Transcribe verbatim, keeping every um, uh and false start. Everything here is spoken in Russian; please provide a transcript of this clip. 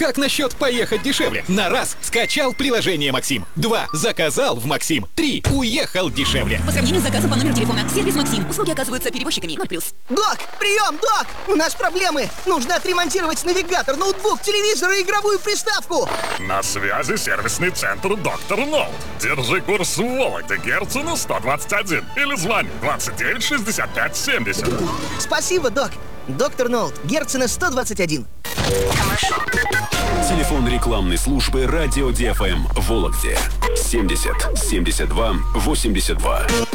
Как насчет поехать дешевле? На раз скачал приложение Максим. Два заказал в Максим. Три уехал дешевле. По сравнению с заказом по номеру телефона. Сервис Максим. Услуги оказываются перевозчиками. ноль плюс. Док, прием, док! У нас проблемы. Нужно отремонтировать навигатор, ноутбук, телевизор и игровую приставку. На связи сервисный центр Доктор Ноут. Держи курс в Вологде, Герцена сто двадцать один. Или звони двадцать девять шестьдесят пять семьдесят. Спасибо, док. Доктор Ноут, Герцена сто двадцать один. Телефон рекламной службы радио ди эф эм Вологде семьдесят семьдесят два восемьдесят два.